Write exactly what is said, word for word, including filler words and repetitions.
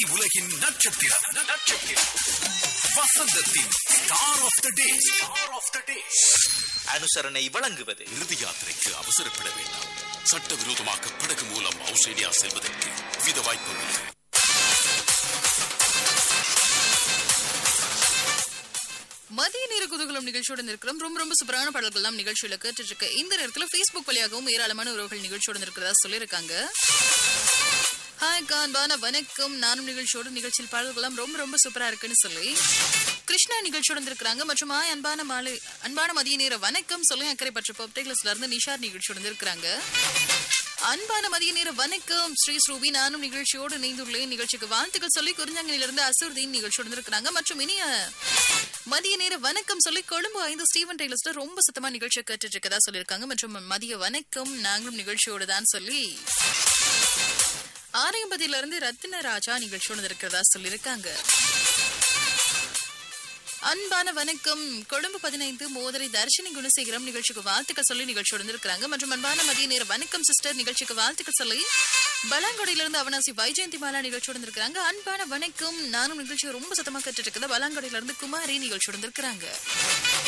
உலகின் நட்சத்திரம் நட்சத்திரம் வசந்தத்தின் star of the day star of the டே அனுசரணை வழங்குவது இறுதி யாத்திரைக்கு அவசரப்பட வேண்டாம். சட்டவிரோதமாக படகு மூலம் ஆஸ்திரேலியா செல்வதற்கு வித வாய்ப்புகள். மதிய நேர குதூகலம் நிகழ்ச்சியோடு இருக்கிறோம். ரொம்ப ரொம்ப சூப்பரான பாடல்கள் எல்லாம் நிகழ்ச்சியில கேட்டுட்டு இருக்க இந்த நேரத்துல பேஸ்புக் வழியாகவும் ஏராளமான உறவுகள் நிகழ்ச்சியோடு இருக்கிறதா சொல்லியிருக்காங்க. ஹாய் கான்பான வணக்கம், நானும் நிகழ்ச்சியோடு நிகழ்ச்சியில் பாடல்கள் எல்லாம் ரொம்ப ரொம்ப சூப்பரா இருக்குன்னு சொல்லி கிருஷ்ணா நிகழ்ச்சியோடு இருக்கிறாங்க. மற்றும் ஆய் அன்பான மாலை அன்பான மதிய நேர வணக்கம் சொல்லி அக்கறை பற்ற பப்டேக்லஸ்ல இருந்து நிஷார் நிகழ்ச்சியோடு இருக்கிறாங்க. அன்பான மதிய நேர வணக்கம் ஸ்ரீ ஸ்ரூபி, நானும் நிகழ்ச்சியோடு இணைந்துள்ளேன். நிகழ்ச்சிக்கு வாழ்த்துக்கள் சொல்லி குறிஞ்சாங்கனிலிருந்து அசூர்தீன் நிகழ்ச்சியோடு இருக்கிறாங்க. மற்றும் இனிய மதிய நேர வணக்கம் சொல்லி கொழும்பு ஐந்து ஸ்டீவன் டெய்லர்ஸ்ல ரொம்ப சத்தமா நிகழ்ச்சியை கேட்டுட்டு இருக்கதா சொல்லியிருக்காங்க. மற்றும் மதிய வணக்கம் நாங்களும் நிகழ்ச்சியோடு தான் சொல்லி ஆரையம்பதியில இருந்து ரத்தின ராஜா நிகழ்ச்சியோடு இருக்கிறதா சொல்லியிருக்காங்க. அன்பான வணக்கம் கொழும்பு பதினைந்து மோதரை தர்ஷினி குணசேகரம் நிகழ்ச்சிக்கு வாழ்த்துக்கள் சொல்லி நிகழ்ச்சியோடு இருக்கிறாங்க. மற்றும் அன்பான மதிய நேர வணக்கம் சிஸ்டர் நிகழ்ச்சிக்கு வாழ்த்துக்கள் சொல்லி பலாங்கொடையிலிருந்து அவனாசி வைஜெயந்தி மாலா நிகழ்ச்சியோடு இருக்கிறாங்க. அன்பான வணக்கம், நானும் நிகழ்ச்சியை ரொம்ப சத்தமா கேட்டுட்டு இருக்கிறத பலாங்கொடையில இருந்து குமாரி நிகழ்ச்சியோடு இருக்கிறாங்க.